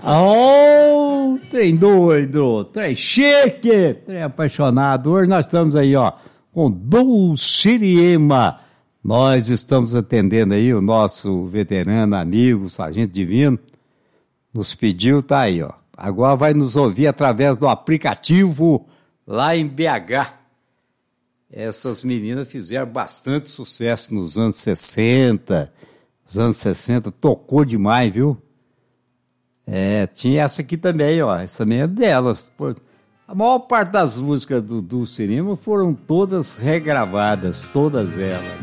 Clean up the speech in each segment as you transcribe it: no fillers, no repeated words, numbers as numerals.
Oh, trem doido, trem chique, trem apaixonado. Hoje nós estamos aí, ó, com Dulciriema. Nós estamos atendendo aí o nosso veterano amigo, Sargento Divino. Nos pediu, tá aí, ó. Agora vai nos ouvir através do aplicativo lá em BH. Essas meninas fizeram bastante sucesso nos anos 60. Os anos 60 tocou demais, viu? Tinha essa aqui também, ó. Essa também é delas. A maior parte das músicas do cinema foram todas regravadas, todas elas.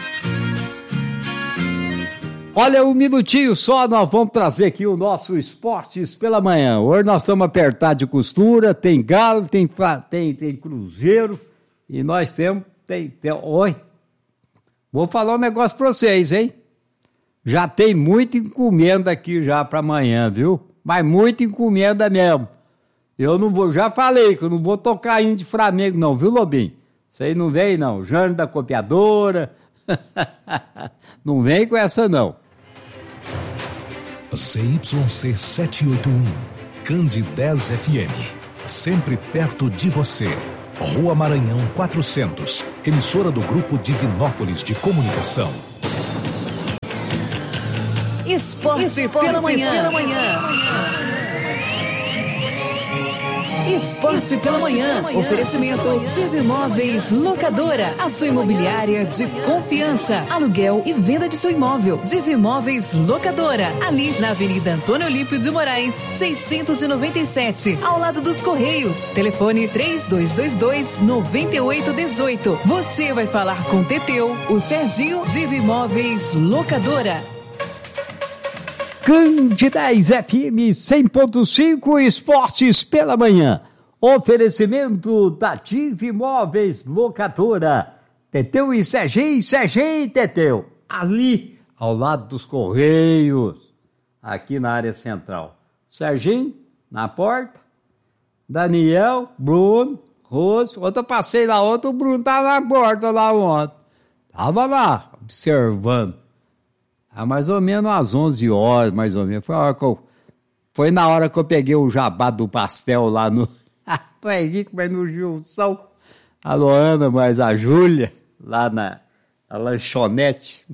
Olha, um minutinho só, nós vamos trazer aqui o nosso Esportes pela Manhã. Hoje nós estamos apertados de costura, tem Galo, tem Cruzeiro, e nós temos... Oi, vou falar um negócio para vocês, hein? Já tem muita encomenda aqui já para amanhã, viu? Mas muita encomenda mesmo. Eu não vou, já falei que eu não vou tocar hino de Flamengo não, viu, Lobinho? Isso aí não vem não, Jânio da Copiadora, não vem com essa não. CYC 781, Candidez FM, sempre perto de você. Rua Maranhão 400, emissora do Grupo Divinópolis de Comunicação. Esporte pela manhã. Esporte pela Manhã. Oferecimento Divimóveis Locadora. A sua imobiliária de confiança. Aluguel e venda de seu imóvel. Divimóveis Locadora. Ali na Avenida Antônio Olímpio de Moraes, 697. Ao lado dos Correios. Telefone 3222-9818. Você vai falar com Teteu, o Serginho. Divimóveis Locadora. Candidez FM 100.5 Esportes pela Manhã. Oferecimento da Divimóveis Locadora. Teteu e Serginho e Teteu. Ali, ao lado dos Correios. Aqui na área central. Serginho, na porta. Daniel, Bruno, Rose. Ontem eu passei lá ontem, o Bruno estava na porta lá ontem. Estava lá, observando. Mais ou menos às 11 horas, mais ou menos. Foi na hora que eu peguei o jabá do pastel lá no... Tô aí, mas no Gilson. A Luana, mas a Júlia, lá na lanchonete.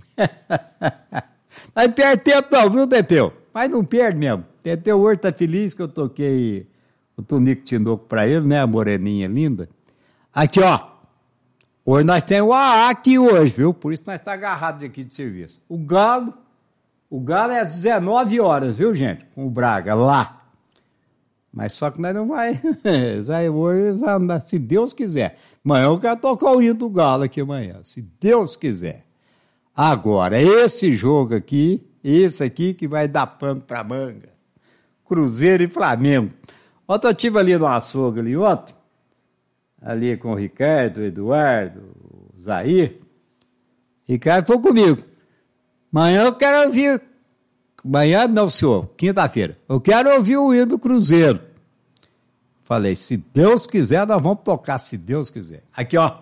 Mas perde tempo não, viu, Teteu? Mas não perde mesmo. Teteu hoje tá feliz que eu toquei o Tunico Tinoco pra ele, né, a moreninha linda. Aqui, ó. Hoje nós temos o AA aqui hoje, viu? Por isso nós estamos agarrados aqui de serviço. O Galo é às 19 horas, viu, gente? Com o Braga, lá. Mas só que nós não vai... hoje, se Deus quiser. Amanhã eu quero tocar o hino do Galo aqui amanhã, se Deus quiser. Agora, esse jogo aqui, esse aqui que vai dar pano pra manga. Cruzeiro e Flamengo. Ontem eu estive ali no açougue ali ontem. Ali com o Ricardo, o Eduardo, o Zair. Ricardo foi comigo. Amanhã eu quero ouvir. Amanhã não, senhor, quinta-feira. Eu quero ouvir o hino do Cruzeiro. Falei, se Deus quiser, nós vamos tocar, se Deus quiser. Aqui, ó.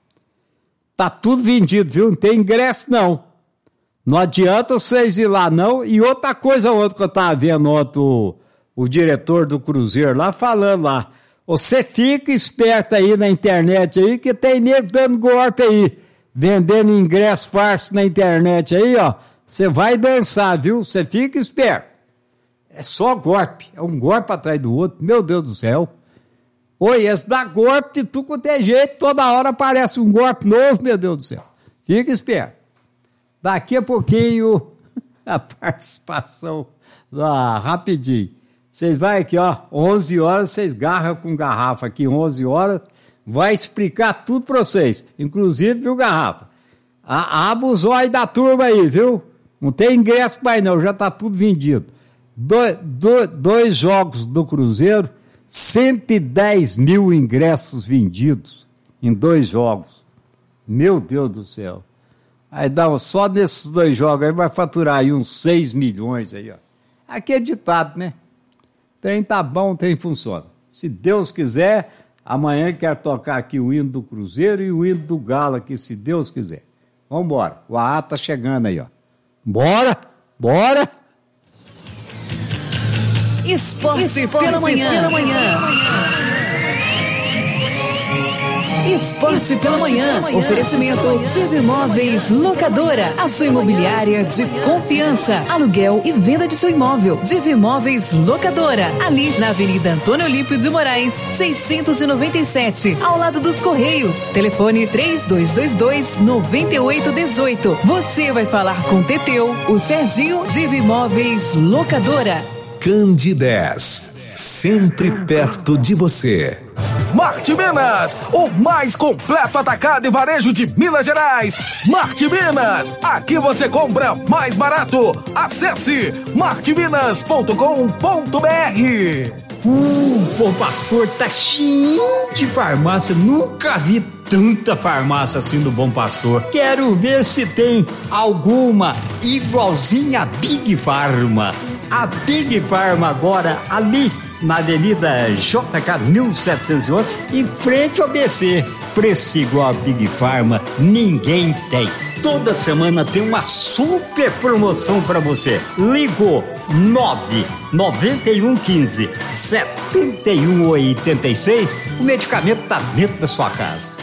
Tá tudo vendido, viu? Não tem ingresso, não. Não adianta vocês ir lá, não. E outra coisa que eu tava vendo ontem, o diretor do Cruzeiro lá falando lá. Você fica esperto aí na internet aí, que tem nego dando golpe aí, vendendo ingresso farso na internet aí, ó. Você vai dançar, viu? Você fica esperto. É só golpe, é um golpe atrás do outro, meu Deus do céu. Oi, esse dá golpe de tudo quanto é jeito, toda hora aparece um golpe novo, meu Deus do céu. Fica esperto. Daqui a pouquinho, a participação, rapidinho. Vocês vão aqui, ó, 11 horas, vocês garram com garrafa aqui, 11 horas, vai explicar tudo pra vocês, inclusive, viu, garrafa? Abre os olhos da turma aí, viu? Não tem ingresso mais não, já tá tudo vendido. Dois jogos do Cruzeiro, 110 mil ingressos vendidos em 2 jogos. Meu Deus do céu. Aí dá, só nesses 2 jogos aí vai faturar aí uns 6 milhões aí, ó. Aqui é ditado, né? Trem tá bom, trem funciona. Se Deus quiser, amanhã quero tocar aqui o hino do Cruzeiro e o hino do Galo aqui, se Deus quiser. Vambora, o AA tá chegando aí, ó. Bora! Esporte pela manhã. Esporte pela manhã. Oferecimento Diva Imóveis Locadora. A sua imobiliária de confiança. Aluguel e venda de seu imóvel. Diva Imóveis Locadora. Ali na Avenida Antônio Olímpio de Moraes, 697. Ao lado dos Correios. Telefone 3222-9818. Você vai falar com o Teteu, o Serginho. Diva Imóveis Locadora. Candidez. Sempre perto de você. Marte Minas, o mais completo atacado e varejo de Minas Gerais. Marte Minas, aqui você compra mais barato. Acesse marteminas.com.br. Bom Pastor tá cheio de farmácia. Nunca vi tanta farmácia assim do Bom Pastor. Quero ver se tem alguma igualzinha a Big Pharma. A Big Pharma agora ali na Avenida JK 1708, em frente ao BC. Preço igual a Big Pharma, ninguém tem. Toda semana tem uma super promoção para você. Ligou 99115 7186. O medicamento tá dentro da sua casa.